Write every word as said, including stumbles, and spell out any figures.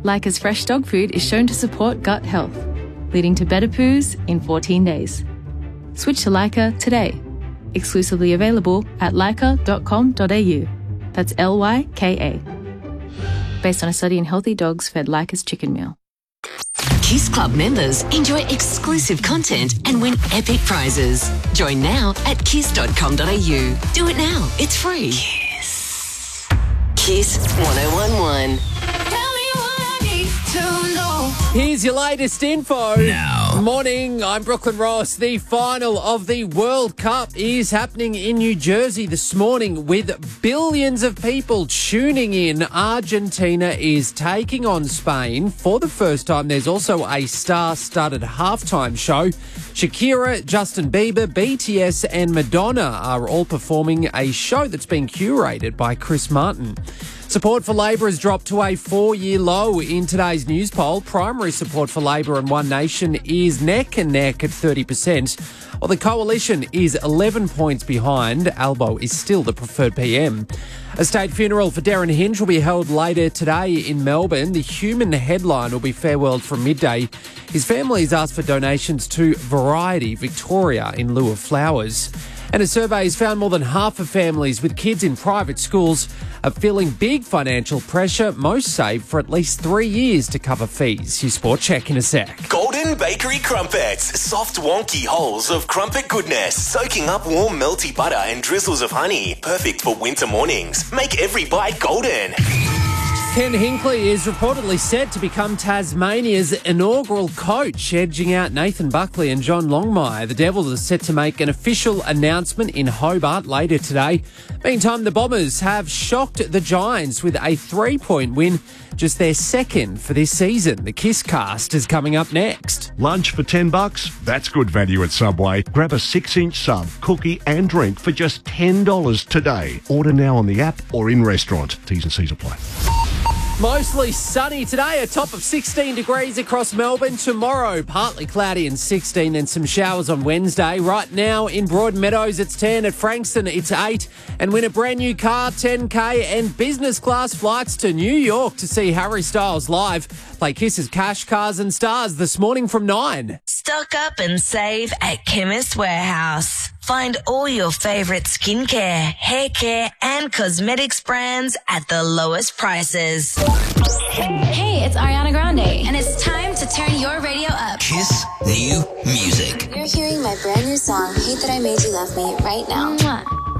Leica's fresh dog food is shown to support gut health, leading to better poos in fourteen days. Switch to Leica today. Exclusively available at leica dot com dot a u. That's L Y K A. Based on a study in healthy dogs fed Leica's chicken meal. Kiss Club members enjoy exclusive content and win epic prizes. Join now at kiss dot com dot a u. Do it now. It's free. Kiss. Kiss one oh one one. Tell me what I need to know. Here's your latest info. Now. Morning, I'm Brooklyn Ross. The final of the World Cup is happening in New Jersey this morning with billions of people tuning in. Argentina is taking on Spain for the first time. There's also a star-studded halftime show. Shakira, Justin Bieber, B T S and Madonna are all performing a show that's been curated by Chris Martin. Support for Labor has dropped to a four-year low in today's news poll. Primary support for Labor and One Nation is neck and neck at thirty percent, while the Coalition is eleven points behind. Albo is still the preferred P M. A state funeral for Darren Hinge will be held later today in Melbourne. The Human headline will be farewelled from midday. His family has asked for donations to Variety Victoria in lieu of flowers. And a survey has found more than half of families with kids in private schools are feeling big financial pressure. Most save for at least three years to cover fees. Your sport check in a sec. Golden Bakery Crumpets. Soft, wonky holes of crumpet goodness. Soaking up warm, melty butter and drizzles of honey. Perfect for winter mornings. Make every bite golden. Ken Hinkley is reportedly set to become Tasmania's inaugural coach, edging out Nathan Buckley and John Longmire. The Devils are set to make an official announcement in Hobart later today. Meantime, the Bombers have shocked the Giants with a three-point win, just their second for this season. The Kiss Cast is coming up next. Lunch for ten bucks? That's good value at Subway. Grab a six-inch sub, cookie and drink for just ten dollars today. Order now on the app or in restaurant. T's and C's apply. Mostly sunny today, a top of sixteen degrees across Melbourne. Tomorrow, partly cloudy and sixteen, then some showers on Wednesday. Right now in Broadmeadows, it's ten. At Frankston, it's eight. And win a brand new car, ten K, and business class flights to New York to see Harry Styles live. Play Kiss's Cash, Cars and Stars this morning from nine. Stock up and save at Chemist Warehouse. Find all your favourite skincare, hair care and cosmetics brands at the lowest prices. Hey, it's Ariana Grande, and it's time to turn your radio up. Kiss new music. You're hearing my brand new song, Hate That I Made You Love Me, right now. Mwah.